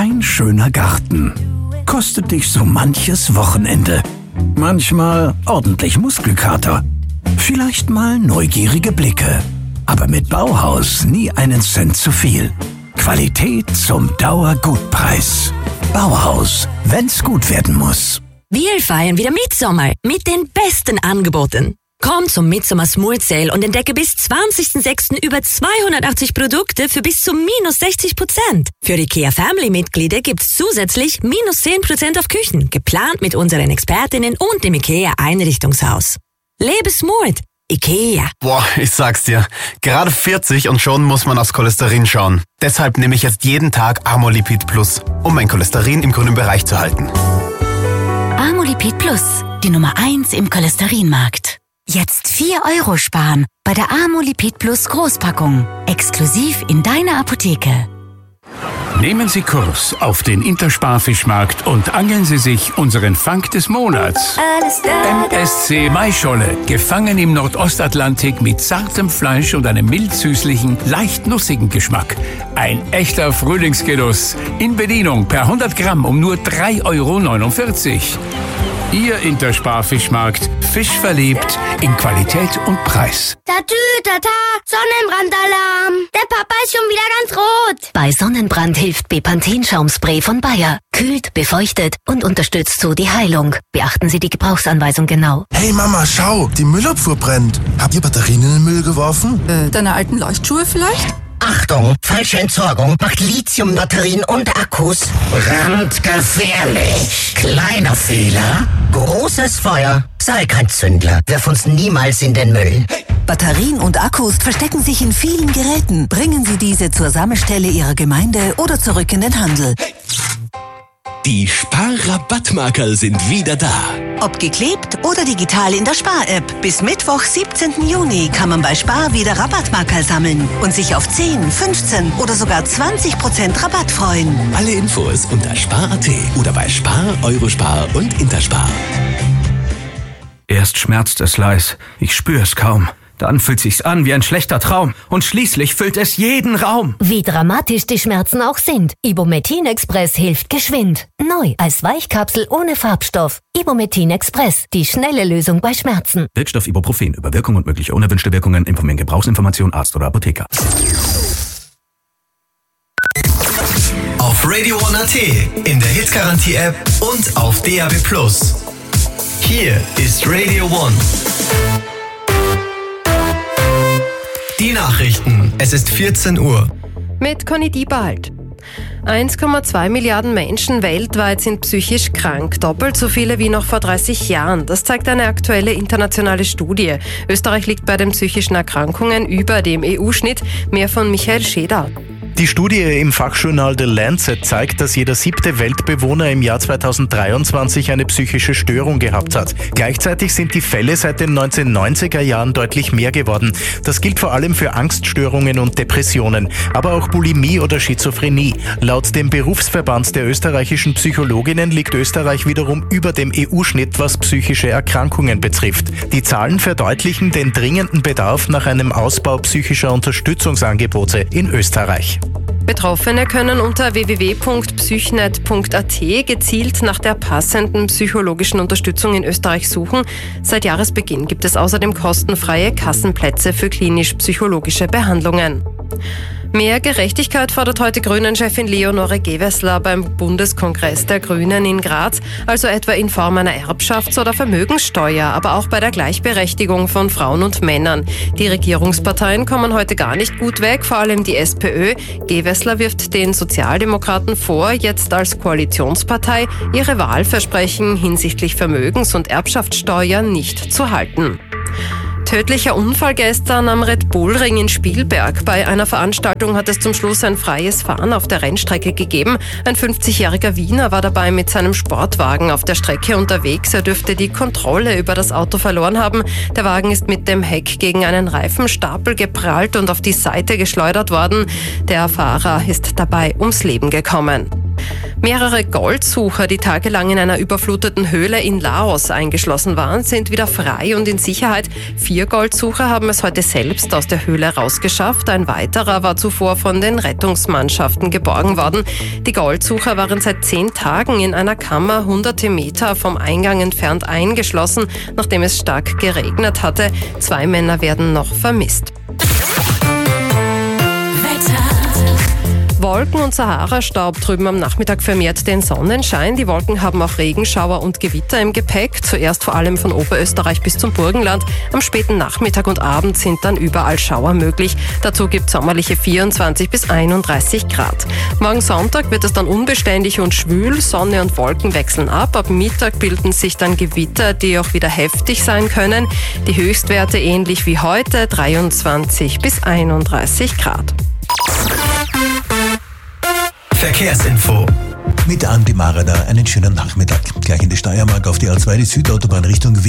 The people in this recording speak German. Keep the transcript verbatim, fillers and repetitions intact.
Dein schöner Garten kostet dich so manches Wochenende. Manchmal ordentlich Muskelkater. Vielleicht mal neugierige Blicke. Aber mit Bauhaus nie einen Cent zu viel. Qualität zum Dauergutpreis. Bauhaus, wenn's gut werden muss. Wir feiern wieder Mitsommer mit den besten Angeboten. Komm zum Mitsommer Smooth Sale und entdecke bis zwanzigsten sechsten über zweihundertachtzig Produkte für bis zu minus sechzig Prozent. Für IKEA Family-Mitglieder gibt's zusätzlich minus zehn Prozent auf Küchen, geplant mit unseren Expertinnen und dem IKEA Einrichtungshaus. Lebe smooth. IKEA. Boah, ich sag's dir. Gerade vierzig und schon muss man aufs Cholesterin schauen. Deshalb nehme ich jetzt jeden Tag Amolipid Plus, um mein Cholesterin im grünen Bereich zu halten. Amolipid Plus, die Nummer eins im Cholesterinmarkt. Jetzt vier Euro sparen bei der Amolipid Plus Großpackung. Exklusiv in deiner Apotheke. Nehmen Sie Kurs auf den Intersparfischmarkt und angeln Sie sich unseren Fang des Monats. M S C Maischolle, gefangen im Nordostatlantik mit zartem Fleisch und einem mild-süßlichen, leicht nussigen Geschmack. Ein echter Frühlingsgenuss. In Bedienung per hundert Gramm um nur drei Euro neunundvierzig. Ihr Intersparfischmarkt, fischverliebt in Qualität und Preis. Tatü, tata, Sonnenbrandalarm. Der Papa ist schon wieder ganz rot. Bei Sonnenbrand hilft Bepanthen-Schaumspray von Bayer. Kühlt, befeuchtet und unterstützt so die Heilung. Beachten Sie die Gebrauchsanweisung genau. Hey Mama, schau, die Müllabfuhr brennt. Habt ihr Batterien in den Müll geworfen? Äh, deine alten Leuchtschuhe vielleicht? Achtung, falsche Entsorgung macht Lithiumbatterien und Akkus brandgefährlich. Kleiner Fehler, großes Feuer. Sei kein Zündler, wirf uns niemals in den Müll. Batterien und Akkus verstecken sich in vielen Geräten. Bringen Sie diese zur Sammelstelle Ihrer Gemeinde oder zurück in den Handel. Die Spar-Rabattmarkerl sind wieder da. Ob geklebt oder digital in der Spar-App. Bis Mittwoch, siebzehnten Juni kann man bei Spar wieder Rabattmarkerl sammeln und sich auf zehn, fünfzehn oder sogar zwanzig Prozent Rabatt freuen. Alle Infos unter spar punkt at oder bei Spar, Eurospar und Interspar. Erst schmerzt es leis, ich spüre es kaum. Dann fühlt sich's an wie ein schlechter Traum und schließlich füllt es jeden Raum. Wie dramatisch die Schmerzen auch sind, Ibumetin Express hilft geschwind. Neu als Weichkapsel ohne Farbstoff. Ibumetin Express, die schnelle Lösung bei Schmerzen. Wirkstoff Ibuprofen. Über Wirkung und mögliche unerwünschte Wirkungen informieren Gebrauchsinformation Arzt oder Apotheker. Auf Radio One Punkt at, in der Hitgarantie-App und auf D A B plus. Hier ist Radio One. Die Nachrichten. Es ist vierzehn Uhr. Mit Conny Diebald. eins Komma zwei Milliarden Menschen weltweit sind psychisch krank, doppelt so viele wie noch vor dreißig Jahren. Das zeigt eine aktuelle internationale Studie. Österreich liegt bei den psychischen Erkrankungen über dem E U-Schnitt. Mehr von Michael Scheder. Die Studie im Fachjournal The Lancet zeigt, dass jeder siebte Weltbewohner im Jahr zweitausenddreiundzwanzig eine psychische Störung gehabt hat. Gleichzeitig sind die Fälle seit den neunzehnhundertneunziger Jahren deutlich mehr geworden. Das gilt vor allem für Angststörungen und Depressionen, aber auch Bulimie oder Schizophrenie. Laut dem Berufsverband der österreichischen Psychologinnen liegt Österreich wiederum über dem E U-Schnitt, was psychische Erkrankungen betrifft. Die Zahlen verdeutlichen den dringenden Bedarf nach einem Ausbau psychischer Unterstützungsangebote in Österreich. Betroffene können unter w w w punkt psychnet punkt a t gezielt nach der passenden psychologischen Unterstützung in Österreich suchen. Seit Jahresbeginn gibt es außerdem kostenfreie Kassenplätze für klinisch-psychologische Behandlungen. Mehr Gerechtigkeit fordert heute Grünen-Chefin Leonore Gewessler beim Bundeskongress der Grünen in Graz, also etwa in Form einer Erbschafts- oder Vermögenssteuer, aber auch bei der Gleichberechtigung von Frauen und Männern. Die Regierungsparteien kommen heute gar nicht gut weg, vor allem die SPÖ. Gewessler wirft den Sozialdemokraten vor, jetzt als Koalitionspartei ihre Wahlversprechen hinsichtlich Vermögens- und Erbschaftssteuer nicht zu halten. Tödlicher Unfall gestern am Red Bull Ring in Spielberg. Bei einer Veranstaltung hat es zum Schluss ein freies Fahren auf der Rennstrecke gegeben. Ein fünfzigjähriger Wiener war dabei mit seinem Sportwagen auf der Strecke unterwegs. Er dürfte die Kontrolle über das Auto verloren haben. Der Wagen ist mit dem Heck gegen einen Reifenstapel geprallt und auf die Seite geschleudert worden. Der Fahrer ist dabei ums Leben gekommen. Mehrere Goldsucher, die tagelang in einer überfluteten Höhle in Laos eingeschlossen waren, sind wieder frei und in Sicherheit. Vier Goldsucher haben es heute selbst aus der Höhle rausgeschafft. Ein weiterer war zuvor von den Rettungsmannschaften geborgen worden. Die Goldsucher waren seit zehn Tagen in einer Kammer hunderte Meter vom Eingang entfernt eingeschlossen, nachdem es stark geregnet hatte. Zwei Männer werden noch vermisst. Wolken und Sahara-Staub trüben am Nachmittag vermehrt den Sonnenschein. Die Wolken haben auch Regenschauer und Gewitter im Gepäck. Zuerst vor allem von Oberösterreich bis zum Burgenland. Am späten Nachmittag und Abend sind dann überall Schauer möglich. Dazu gibt es sommerliche vierundzwanzig bis einunddreißig Grad. Morgen Sonntag wird es dann unbeständig und schwül. Sonne und Wolken wechseln ab. Ab Mittag bilden sich dann Gewitter, die auch wieder heftig sein können. Die Höchstwerte ähnlich wie heute, dreiundzwanzig bis einunddreißig Grad. Verkehrsinfo. Mit Andi Marada einen schönen Nachmittag. Gleich in die Steiermark auf die A zwei, die Südautobahn Richtung Wien.